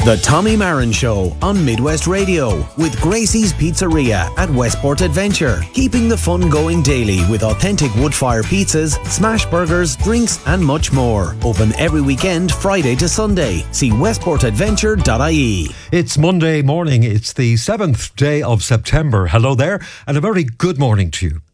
The Tommy Marin Show on Midwest Radio with Gracie's Pizzeria at Westport Adventure. Keeping the fun going daily with authentic wood-fire pizzas, smash burgers, drinks and much more. Open every weekend, Friday to Sunday. See westportadventure.ie. It's Monday morning. It's the 7th day of September. Hello there and a very good morning to you.